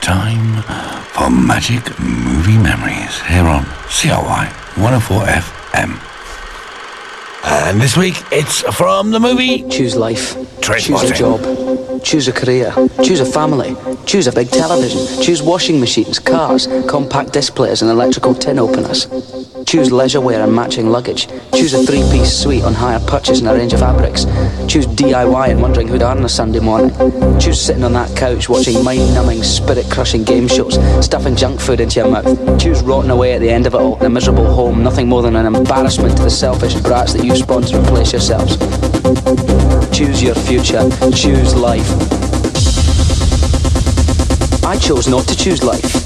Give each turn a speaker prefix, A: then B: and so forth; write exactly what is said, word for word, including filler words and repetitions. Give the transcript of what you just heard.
A: time for Magic Movie Memories here on C R Y one oh four F M. And this week, it's from the movie...
B: Choose life. Choose
A: Trainspotting.
B: a job. Choose a career. Choose a family. Choose a big television. Choose washing machines, cars, compact disc players and electrical tin openers. Choose leisure wear and matching luggage. Choose a three-piece suite on hire purchase and a range of fabrics. Choose D I Y and wondering who'd earn a Sunday morning. Choose sitting on that couch watching mind-numbing, spirit-crushing game shows, stuffing junk food into your mouth. Choose rotting away at the end of it all in a miserable home, nothing more than an embarrassment to the selfish brats that you spawned to replace yourselves. Choose your future. Choose life. I chose not to choose life.